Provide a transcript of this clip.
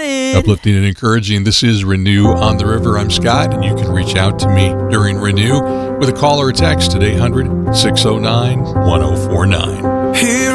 morning. Uplifting and encouraging. This is Renew on the River. I'm Scott, and you can reach out to me during Renew with a call or a text at 800-609-1049. Here